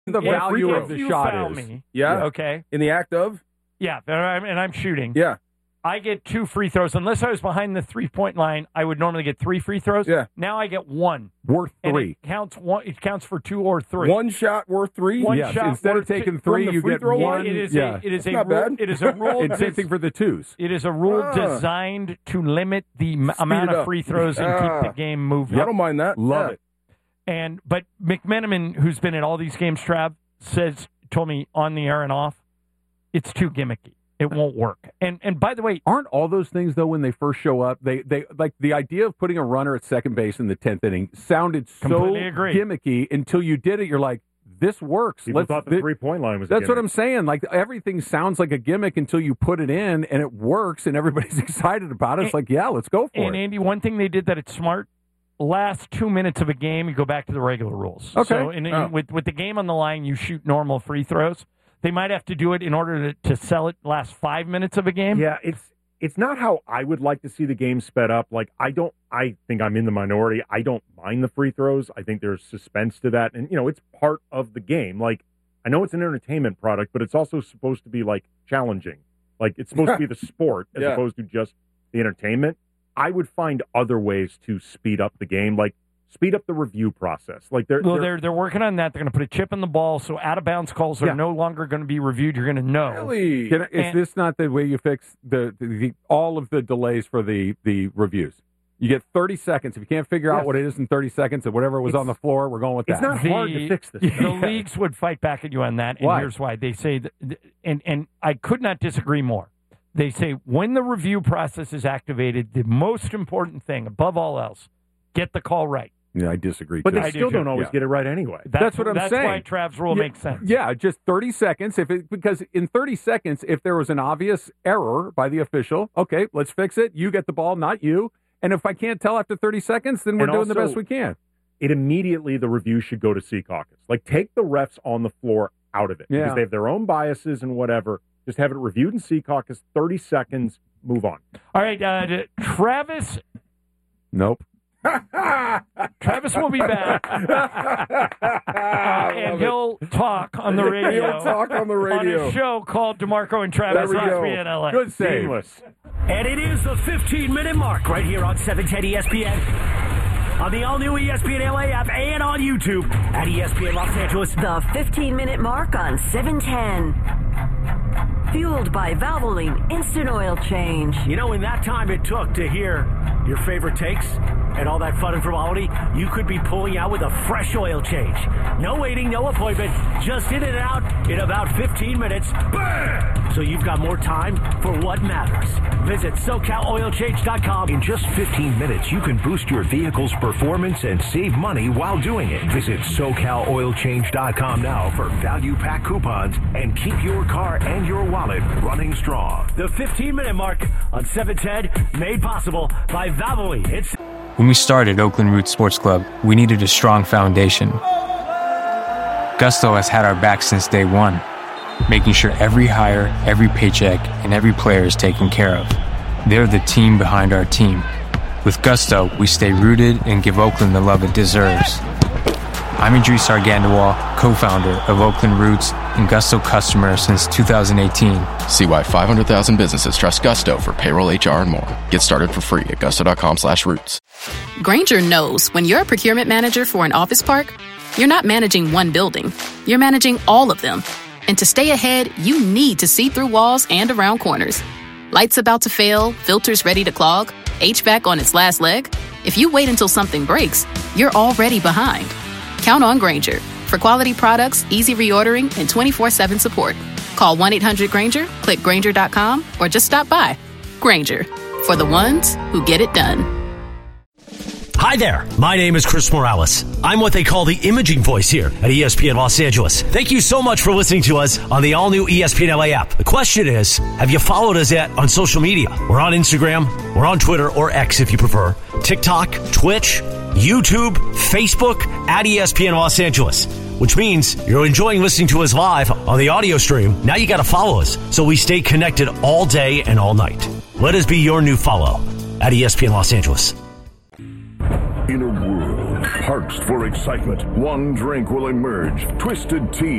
The value of the shot is. Me, yeah. Okay. In the act of? Yeah, and I'm shooting. Yeah. I get 2 free throws. Unless I was behind the 3-point line, I would normally get 3 free throws. Yeah. Now I get 1. Worth 3. It counts for 2 or 3. One shot worth 3? One yes. shot Instead of taking 3, you get 1. It is That's a not rule. bad. It is a rule. And same thing for the 2s. It is a rule designed to limit the amount of free throws and keep the game moving. I don't mind that. Love it. But McMenamin, who's been at all these games, Trav, told me on the air and off, it's too gimmicky. It won't work. And by the way, aren't all those things though when they first show up? They like the idea of putting a runner at second base in the 10th inning sounded so gimmicky until you did it. You're like, this works. People thought the 3-point line was. That's what I'm saying. Like everything sounds like a gimmick until you put it in and it works and everybody's excited about it. It's like, yeah, let's go for it. And Andy, one thing they did that it's smart. Last 2 minutes of a game, you go back to the regular rules. Okay. So with the game on the line, you shoot normal free throws. They might have to do it in order to sell it last 5 minutes of a game. Yeah, it's not how I would like to see the game sped up. Like I think I'm in the minority. I don't mind the free throws. I think there's suspense to that, and it's part of the game. Like I know it's an entertainment product, but it's also supposed to be like challenging. Like it's supposed to be the sport as opposed to just the entertainment. I would find other ways to speed up the game, like speed up the review process. Like they're working on that. They're going to put a chip in the ball, so out of bounds calls are no longer going to be reviewed. You're going to know. Really? Is this not the way you fix the all of the delays for the reviews? You get 30 seconds. If you can't figure out what it is in 30 seconds and whatever was on the floor, we're going with that. It's not hard to fix this. The leagues would fight back at you on that, and why? Here's why. They say, and I could not disagree more. They say when the review process is activated, the most important thing, above all else, get the call right. Yeah, I disagree. But they still don't always get it right anyway. That's what I'm saying. That's why Trav's rule makes sense. Yeah, just 30 seconds. Because in 30 seconds, if there was an obvious error by the official, okay, let's fix it. You get the ball, not you. And if I can't tell after 30 seconds, then we're doing the best we can. The review should go to Sea Caucus. Like, take the refs on the floor out of it. Because they have their own biases and whatever. Just have it reviewed in Sea Caucus, 30 seconds, move on. All right, Travis. Nope. Travis will be back. And he'll talk on the radio. He'll talk on the radio. On a show called DeMarco and Travis on ESPN LA. Good save. Seamless. And it is the 15-minute mark right here on 710 ESPN. On the all-new ESPN LA app and on YouTube at ESPN Los Angeles. The 15-minute mark on 710. Fueled by Valvoline Instant Oil Change. In that time it took to hear your favorite takes and all that fun and frivolity, you could be pulling out with a fresh oil change. No waiting, no appointment, just in and out in about 15 minutes. Bam! So you've got more time for what matters. Visit SoCalOilChange.com. In just 15 minutes, you can boost your vehicle's performance and save money while doing it. Visit SoCalOilChange.com now for value pack coupons and keep your car and your wallet running strong. The 15-minute mark on 710, made possible by Valvoline. When we started Oakland Roots Sports Club, we needed a strong foundation. Gusto has had our back since day one, making sure every hire, every paycheck, and every player is taken care of. They're the team behind our team. With Gusto, we stay rooted and give Oakland the love it deserves. I'm Idris Argandawal, co-founder of Oakland Roots and Gusto customer since 2018. See why 500,000 businesses trust Gusto for payroll, HR, and more. Get started for free at gusto.com/roots. Grainger knows when you're a procurement manager for an office park, you're not managing one building. You're managing all of them. And to stay ahead, you need to see through walls and around corners. Lights about to fail, filters ready to clog, HVAC on its last leg. If you wait until something breaks, you're already behind. Count on Grainger for quality products, easy reordering, and 24/7 support. Call 1-800-GRAINGER, click Grainger.com, or just stop by. Grainger, for the ones who get it done. Hi there, my name is Chris Morales. I'm what they call the imaging voice here at ESPN Los Angeles. Thank you so much for listening to us on the all-new ESPN LA app. The question is, have you followed us yet on social media? We're on Instagram, we're on Twitter, or X if you prefer, TikTok, Twitch, YouTube, Facebook, at ESPN Los Angeles, which means you're enjoying listening to us live on the audio stream. Now you got to follow us so we stay connected all day and all night. Let us be your new follow at ESPN Los Angeles. In a world parched for excitement, one drink will emerge. Twisted Tea.